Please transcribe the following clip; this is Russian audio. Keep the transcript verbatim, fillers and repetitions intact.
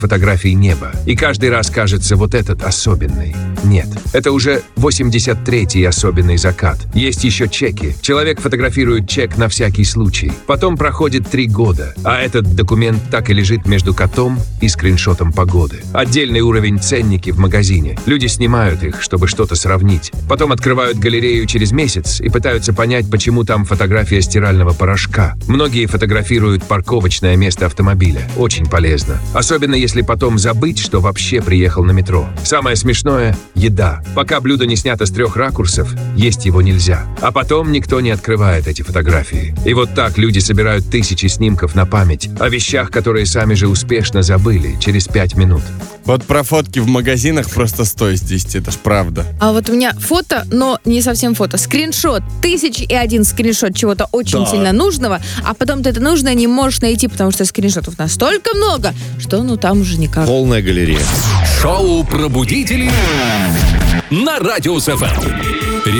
фотографий неба. И каждый раз кажется, вот этот особенный. Нет, это уже восемьдесят третий особенный закат. Есть еще чеки. Человек фотографирует чек на всякий случай. Потом проходит три года, а этот документ так и лежит между котом и скриншотом погоды. Отдельный уровень ценники в магазине. Люди снимают их, чтобы что-то сравнить. Потом открывают галерею через месяц и пытаются понять, почему там фотография стирального порошка. Многие фотографируют парковочное место автомобиля. Очень полезно. Особенно если потом забыть, что вообще приехал на метро. Самое смешное – еда. Пока блюдо не снято с трех ракурсов, есть его нельзя. А потом никто не открывает эти фотографии. И вот так люди собирают тысячи снимков на память о вещах, которые сами же успешно забыли через пять минут. Вот про фотки в магазинах просто сто из десяти, это ж правда. А вот у меня фото, но не совсем фото. Скриншот. Тысяч и один скриншот чего-то очень Да. сильно нужного, а потом ты это нужное не можешь найти, потому что скриншотов настолько много, что ну там уже никак. Полная галерея. Шоу «Пробудители» на Радиус ФМ.